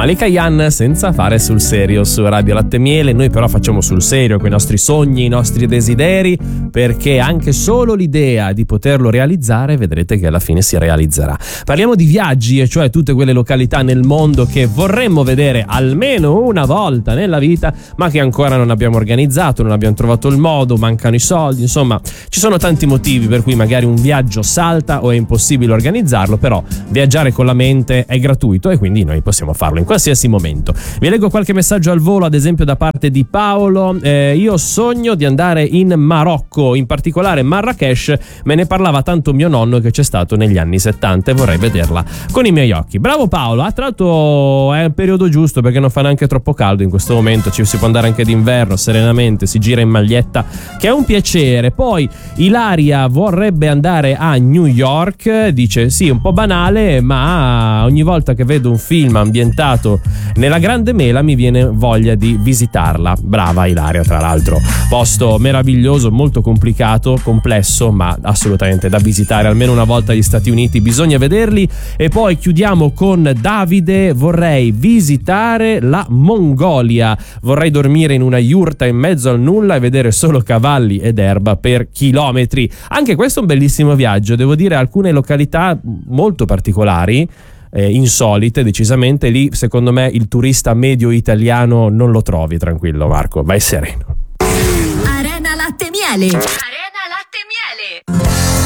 Malika Yan senza fare sul serio su Radio Latte e Miele. Noi però facciamo sul serio con i nostri sogni, i nostri desideri, perché anche solo l'idea di poterlo realizzare vedrete che alla fine si realizzerà. Parliamo di viaggi, e cioè tutte quelle località nel mondo che vorremmo vedere almeno una volta nella vita, ma che ancora non abbiamo organizzato, non abbiamo trovato il modo, mancano i soldi, insomma ci sono tanti motivi per cui magari un viaggio salta o è impossibile organizzarlo, però viaggiare con la mente è gratuito e quindi noi possiamo farlo in qualsiasi momento. Vi leggo qualche messaggio al volo, ad esempio da parte di Paolo. Io sogno di andare in Marocco, in particolare Marrakesh, me ne parlava tanto mio nonno che c'è stato negli anni 70 e vorrei vederla con i miei occhi. Bravo Paolo, tra l'altro è il periodo giusto perché non fa neanche troppo caldo in questo momento, ci si può andare anche d'inverno serenamente, si gira in maglietta, che è un piacere. Poi Ilaria vorrebbe andare a New York, dice sì, un po' banale, ma ogni volta che vedo un film ambientato nella Grande Mela mi viene voglia di visitarla. Brava Ilaria, tra l'altro posto meraviglioso, molto complicato, complesso, ma assolutamente da visitare almeno una volta. Gli Stati Uniti bisogna vederli. E poi chiudiamo con Davide: vorrei visitare la Mongolia, vorrei dormire in una yurta in mezzo al nulla e vedere solo cavalli ed erba per chilometri. Anche questo è un bellissimo viaggio, devo dire, alcune località molto particolari, insolite decisamente. Lì secondo me il turista medio italiano non lo trovi. Tranquillo Marco, vai sereno. Arena Latte e Miele. Arena Latte e Miele.